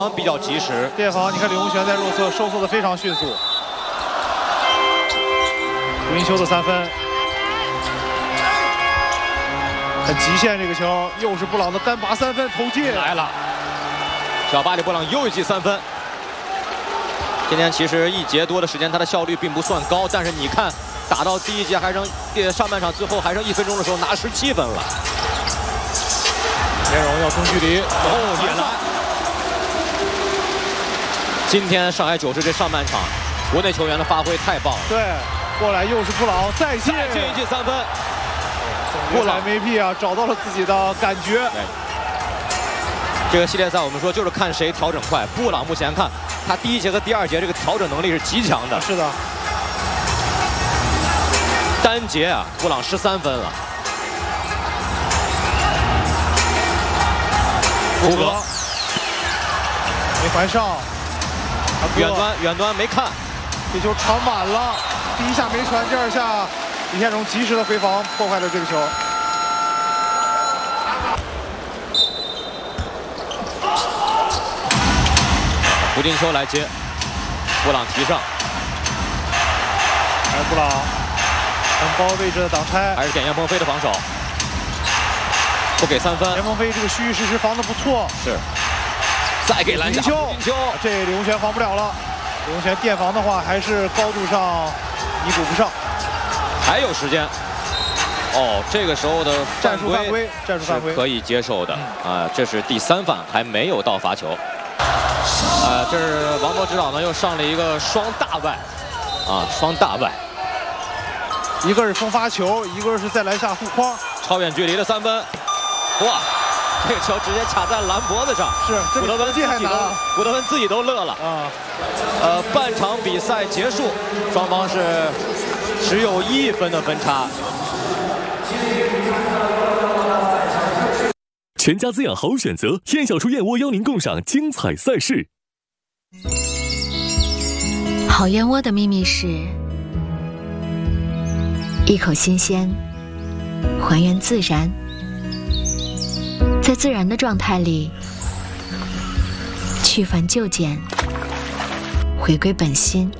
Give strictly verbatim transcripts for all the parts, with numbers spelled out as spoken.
比较及时。 电防，你看李洪权在弱侧收缩的非常迅速。胡金秋的三分，很极限这个球，又是布朗的单拔三分投进来了。小巴里布朗又一记三分。今天其实一节多的时间，他的效率并不算高，但是你看打到第一节还剩上半场最后还剩一分钟的时候拿十七分了。 连荣要中距离， 哦，也来。今天上海九世这上半场，国内球员的发挥太棒了。 对，过来又是布朗再进， 再进一记三分。 布朗 M V P 啊，找到了自己的感觉。 这个系列赛我们说就是看谁调整快。布朗目前看他第一节和第二节这个调整能力是极强的。 是的。 单节啊，布朗十三分了。胡格没还上， 远端远端没看， 这球传满了，第一下没传，第二下李建荣及时的回防，破坏了这个球。 胡金秋来接，布朗提上， 还是布朗很高位置的挡拆， 还是点严鹏飞的防守。不给三分， 严鹏飞这个虚虚实实防的不错。 是，再给篮下。胡金秋， 这李洪权防不了了。李洪权垫防的话，还是高度上弥补不上。 还有时间。哦，这个时候的战术犯规，战术犯规可以接受的啊、嗯呃，这是第三犯，还没有到罚球。呃，这是王博指导呢，又上了一个双大外，啊，双大外。 一个是封发球，一个是在篮下护框， 超远距离的三分。哇，这个球直接卡在篮脖子上， 是古德温自己都，古德温自己都乐了啊。呃，半场比赛结束，双方是只有一分的分差。 全家滋养好选择，燕小厨燕窝邀您共赏精彩赛事。 好燕窝的秘密是一口新鲜，还原自然。在自然的状态里，去繁就简，回归本心，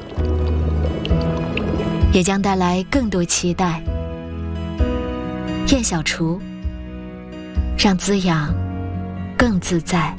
也将带来更多期待。燕小厨，让滋养更自在。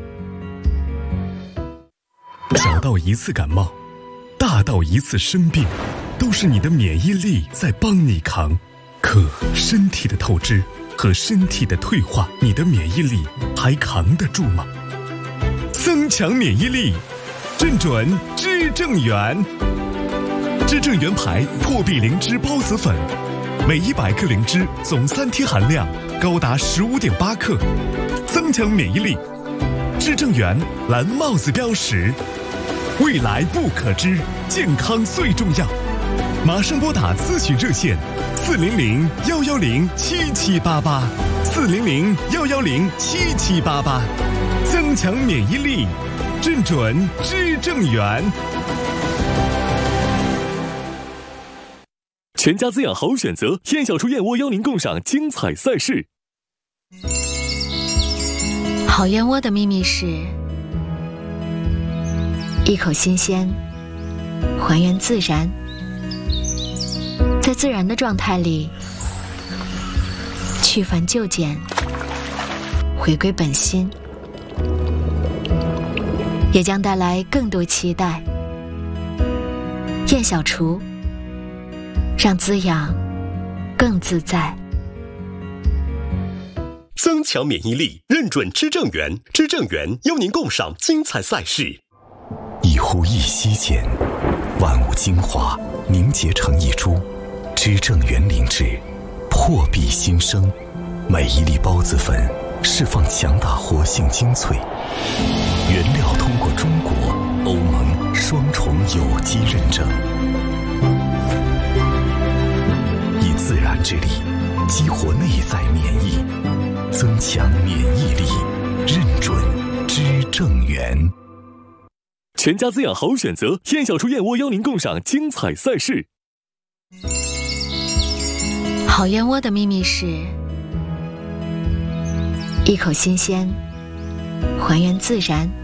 小到一次感冒，大到一次生病，都是你的免疫力在帮你扛。可身体的透支和身体的退化，你的免疫力还扛得住吗？增强免疫力，正准知正元。知正元牌破壁灵芝孢子粉，每一百克灵芝总三贴含量高达十五点八克，增强免疫力。知正元蓝帽子标识，未来不可知，健康最重要。马上拨打咨询热线四零零幺幺零七七八八，四零零幺幺零七七八八，增强免疫力，正准知正元。全家滋养好选择，燕小厨燕窝邀您共赏精彩赛事。 好燕窝的秘密是一口新鲜，还原自然。在自然的状态里，去繁就简，回归本心，也将带来更多期待。燕小厨，让滋养更自在。 增强免疫力，认准知正元，知正元邀您共赏精彩赛事。 一呼一吸间，万物精华凝结成一株。知正元灵芝，破壁新生，每一粒孢子粉释放强大活性精粹，原料通过中国、欧盟双重有机认证，以自然之力激活内在免疫，增强免疫力，认准知正元。全家滋养好选择，燕小厨燕窝邀您共赏精彩赛事。 好燕窝的秘密是一口新鲜，还原自然。